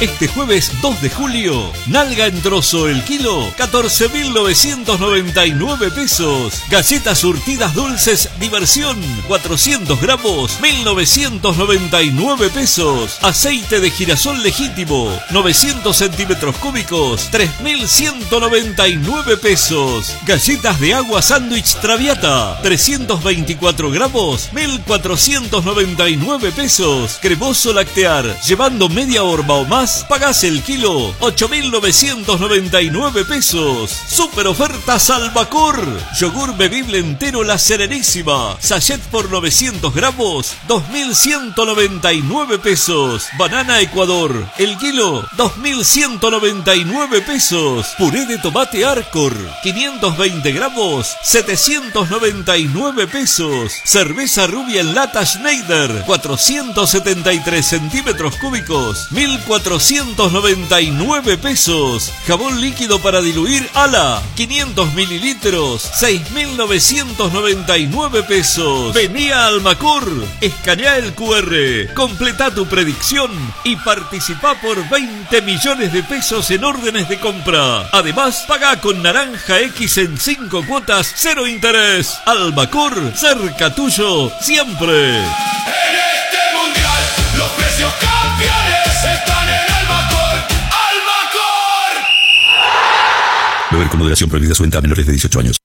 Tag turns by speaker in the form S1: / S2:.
S1: Este jueves 2 de julio, nalga en trozo el kilo, 14.999 pesos. Galletas surtidas dulces diversión, 400 gramos, 1.999 pesos. Aceite de girasol legítimo, 900 centímetros cúbicos, 3.199 pesos. Galletas de agua sándwich Traviata, 324 gramos, 1.499 pesos. Cremoso lactear, llevando media horma o más, pagás el kilo, 8.999 pesos. Super ofertas Albacor. Yogur bebible entero La Serenísima, sachet por 900 gramos, 2.199 pesos. Banana Ecuador, el kilo, 2.199 pesos. Puré de tomate Arcor, 520 gramos, 799 pesos. Cerveza rubia en lata Schneider, 473 centímetros cúbicos, 1.499 pesos. Jabón líquido para diluir Ala, 500 mililitros, 6.999 pesos. Vení a Almacor, escanea el QR, completa tu predicción y participá por 20 millones de pesos en órdenes de compra. Además, paga con Naranja X en 5 cuotas, 0 interés. Almacor, cerca tuyo, siempre.
S2: En este mundial, los precios campeones están en Albacor. ¡Albacor!
S3: Beber con moderación, prohibida su venta a menores de 18 años.